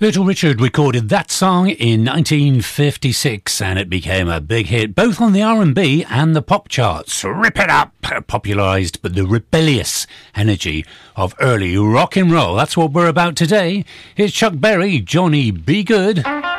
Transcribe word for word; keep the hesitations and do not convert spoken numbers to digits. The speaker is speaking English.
Little Richard recorded that song in nineteen fifty-six and it became a big hit both on the R and B and the pop charts. Rip It Up popularised the rebellious energy of early rock and roll. That's what we're about today. Here's Chuck Berry, Johnny B. Good.